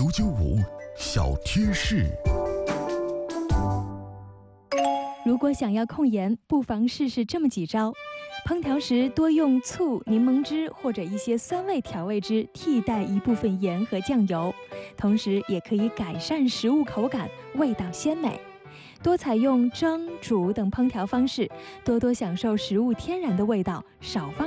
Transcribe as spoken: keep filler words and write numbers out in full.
九九五小贴士。 如果想要控盐，不妨试试这么几招。烹调时多用醋、柠檬汁或者一些酸味调味汁替代一部分盐和酱油，同时也可以改善食物口感，味道鲜美。多采用蒸、煮等烹调方式，多多享受食物天然的味道，少放